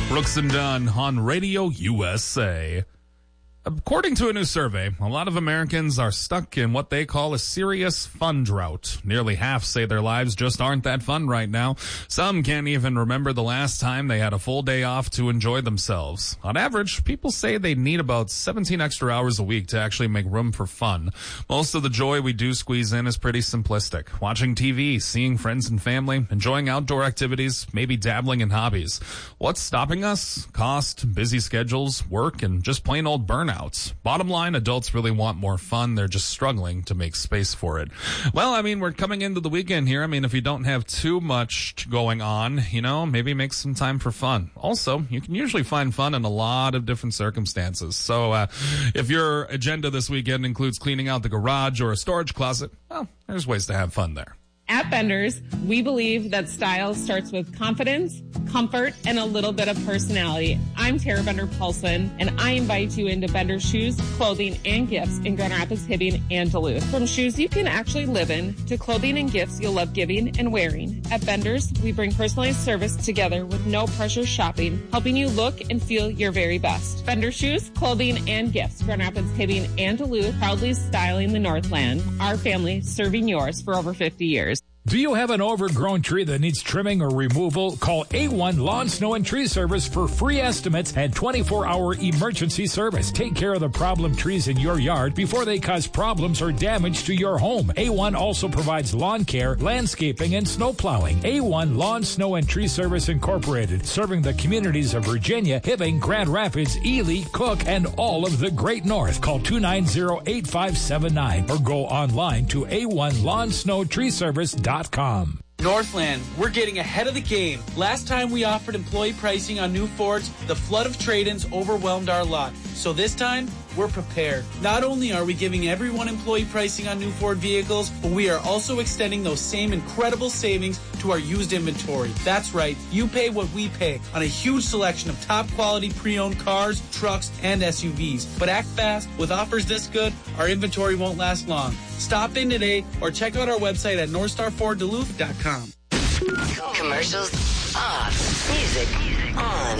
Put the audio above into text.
Brooks and Dunn on Radio USA. According to a new survey, a lot of Americans are stuck in what they call a serious fun drought. Nearly half say their lives just aren't that fun right now. Some can't even remember the last time they had a full day off to enjoy themselves. On average, people say they need about 17 extra hours a week to actually make room for fun. Most of the joy we do squeeze in is pretty simplistic. Watching TV, seeing friends and family, enjoying outdoor activities, maybe dabbling in hobbies. What's stopping us? Cost, busy schedules, work, and just plain old burnout. Bottom line, adults really want more fun. They're just struggling to make space for it. Well, I mean, we're coming into the weekend here. I mean, if you don't have too much going on, maybe make some time for fun. Also, you can usually find fun in a lot of different circumstances. So, if your agenda this weekend includes cleaning out the garage or a storage closet, well, there's ways to have fun there. At Benders, we believe that style starts with confidence, comfort, and a little bit of personality. I'm Tara Bender-Paulson, and I invite you into Benders shoes, clothing, and gifts in Grand Rapids, Hibbing, and Duluth. From shoes you can actually live in to clothing and gifts you'll love giving and wearing. At Benders, we bring personalized service together with no pressure shopping, helping you look and feel your very best. Benders shoes, clothing, and gifts, Grand Rapids, Hibbing, and Duluth, proudly styling the Northland. Our family serving yours for over 50 years. Do you have an overgrown tree that needs trimming or removal? Call A1 Lawn, Snow, and Tree Service for free estimates and 24-hour emergency service. Take care of the problem trees in your yard before they cause problems or damage to your home. A1 also provides lawn care, landscaping, and snow plowing. A1 Lawn, Snow, and Tree Service Incorporated, serving the communities of Virginia, Hibbing, Grand Rapids, Ely, Cook, and all of the Great North. Call 290-8579 or go online to A1LawnSnowTreeService.com. Northland, we're getting ahead of the game. Last time we offered employee pricing on new Fords, the flood of trade-ins overwhelmed our lot. So this time, we're prepared. Not only are we giving everyone employee pricing on new Ford vehicles, but we are also extending those same incredible savings to our used inventory. That's right, you pay what we pay on a huge selection of top-quality pre-owned cars, trucks, and SUVs. But act fast. With offers this good, our inventory won't last long. Stop in today or check out our website at NorthstarFordDuluth.com. Commercials off. Music on.